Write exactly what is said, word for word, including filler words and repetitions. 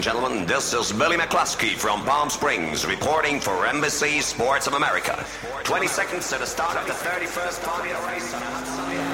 and gentlemen, this is Billy McCluskey from Palm Springs reporting for Embassy Sports of America. twenty seconds to the start of the thirty-first Formula race on a hot sunny